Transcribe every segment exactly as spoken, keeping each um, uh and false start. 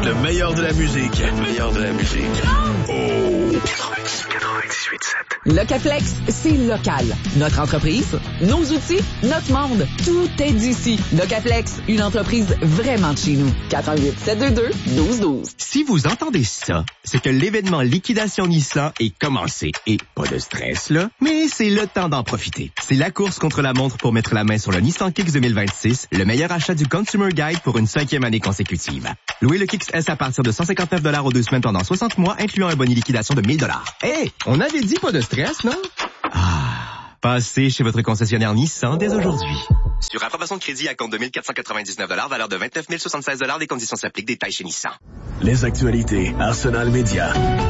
Le meilleur de la musique. Le meilleur de la musique. Oh! quatre-vingt-dix-huit sept. Locaflex, c'est local. Notre entreprise, nos outils, notre monde, tout est d'ici. Locaflex, une entreprise vraiment de chez nous. quatre un huit sept deux deux un deux un deux. Si vous entendez ça, c'est que l'événement Liquidation Nissan est commencé. Et pas de stress, là, mais c'est le temps d'en profiter. C'est la course contre la montre pour mettre la main sur le Nissan Kicks deux mille vingt-six, le meilleur achat du Consumer Guide pour une cinquième année consécutive. Louez le Kicks S à partir de cent cinquante-neuf dollars aux deux semaines pendant soixante mois, incluant un bonus liquidation de mille dollars. Hey, on avait dit pas de stress, non? Ah, passez chez votre concessionnaire Nissan dès aujourd'hui. Sur approbation de crédit à compte de mille quatre cent quatre-vingt-dix-neuf dollars, valeur de vingt-neuf mille soixante-seize dollars, des conditions s'appliquent, détails chez Nissan. Les actualités Arsenal Média.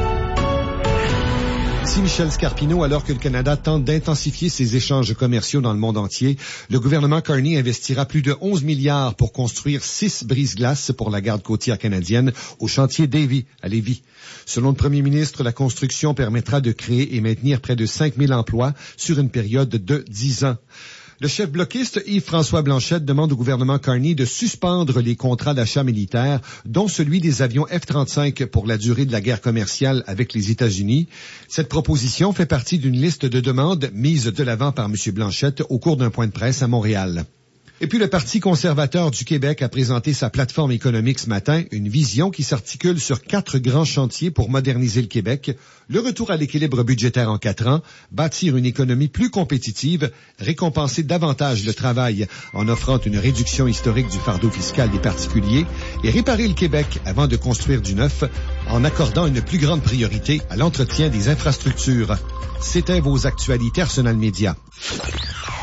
Si Michel Scarpino, alors que le Canada tente d'intensifier ses échanges commerciaux dans le monde entier, le gouvernement Carney investira plus de onze milliards pour construire six brise-glaces pour la garde côtière canadienne au chantier Davie à Lévis. Selon le premier ministre, la construction permettra de créer et maintenir près de cinq mille emplois sur une période de dix ans. Le chef bloquiste Yves-François Blanchette demande au gouvernement Carney de suspendre les contrats d'achat militaires, dont celui des avions F trente-cinq pour la durée de la guerre commerciale avec les États-Unis. Cette proposition fait partie d'une liste de demandes mises de l'avant par M. Blanchette au cours d'un point de presse à Montréal. Et puis le Parti conservateur du Québec a présenté sa plateforme économique ce matin, une vision qui s'articule sur quatre grands chantiers pour moderniser le Québec, le retour à l'équilibre budgétaire en quatre ans, bâtir une économie plus compétitive, récompenser davantage le travail en offrant une réduction historique du fardeau fiscal des particuliers et réparer le Québec avant de construire du neuf en accordant une plus grande priorité à l'entretien des infrastructures. C'était vos actualités Arsenal Média.